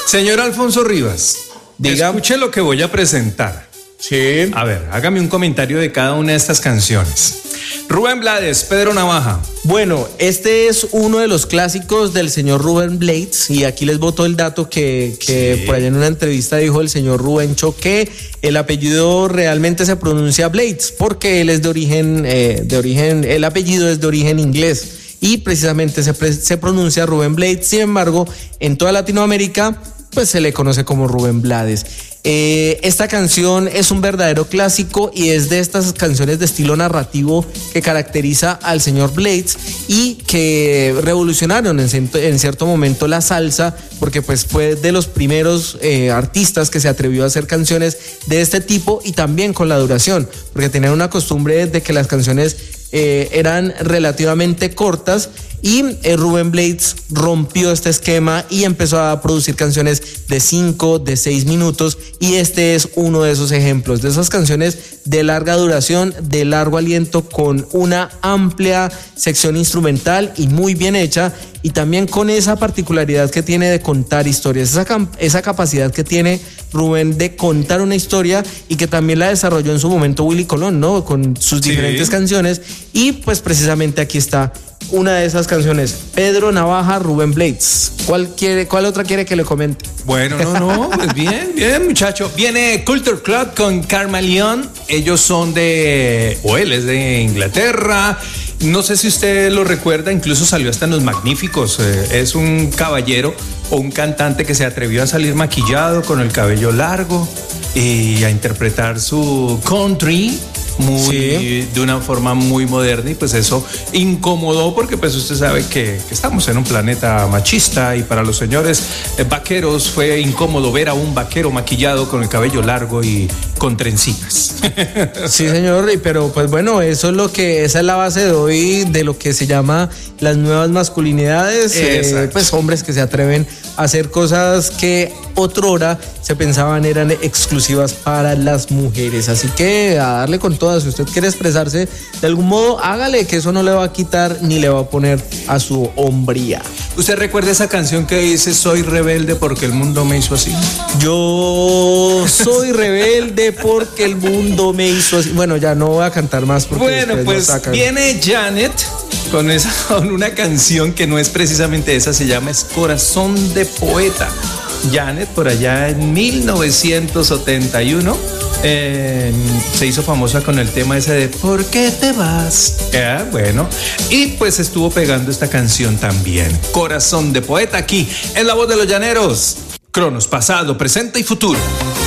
Señor Alfonso Rivas, diga, escuche lo que voy a presentar. Sí. A ver, hágame un comentario de cada una de estas canciones. Rubén Blades, Pedro Navaja. Bueno, este es uno de los clásicos del señor Rubén Blades, y aquí les boto el dato que por allá en una entrevista dijo el señor Rubencho que el apellido realmente se pronuncia Blades porque él es de origen, el apellido es de origen inglés y precisamente se pronuncia Rubén Blades. Sin embargo, en toda Latinoamérica pues se le conoce como Rubén Blades. Esta canción es un verdadero clásico y es de estas canciones de estilo narrativo que caracteriza al señor Blades y que revolucionaron en cierto momento la salsa, porque pues fue de los primeros artistas que se atrevió a hacer canciones de este tipo y también con la duración, porque tenían una costumbre de que las canciones eran relativamente cortas y Rubén Blades rompió este esquema y empezó a producir canciones de 5, de 6 minutos y este es uno de esos ejemplos, de esas canciones de larga duración, de largo aliento, con una amplia sección instrumental y muy bien hecha, y también con esa particularidad que tiene de contar historias, esa capacidad que tiene Rubén de contar una historia y que también la desarrolló en su momento Willy Colón, ¿no? Con sus diferentes canciones, y pues precisamente aquí está una de esas canciones, Pedro Navaja, Rubén Blades. ¿Cuál otra quiere que le comente? Bueno, pues bien, muchacho. Viene Culture Club con Carmaleón. Ellos son él es de Inglaterra. No sé si usted lo recuerda, incluso salió hasta en Los Magníficos. Es un caballero o un cantante que se atrevió a salir maquillado con el cabello largo y a interpretar su country de una forma muy moderna, y pues eso incomodó porque pues usted sabe que estamos en un planeta machista y para los señores vaqueros fue incómodo ver a un vaquero maquillado con el cabello largo y con trencitas. Sí, señor, pero pues bueno, esa es la base de hoy de lo que se llama las nuevas masculinidades, pues hombres que se atreven a hacer cosas que otrora se pensaban eran exclusivas para las mujeres, así que a darle con todas. Si usted quiere expresarse de algún modo, hágale, que eso no le va a quitar ni le va a poner a su hombría. ¿Usted recuerda esa canción que dice soy rebelde porque el mundo me hizo así? Yo soy rebelde porque el mundo me hizo así. Bueno, ya no voy a cantar más porque bueno, pues viene Janet con una canción que no es precisamente esa, se llama Es Corazón de Poeta. Janet, por allá en 1971 se hizo famosa con el tema ese de ¿por qué te vas? Bueno, y pues estuvo pegando esta canción también, Corazón de Poeta, aquí en La Voz de los Llaneros. Cronos, pasado, presente y futuro.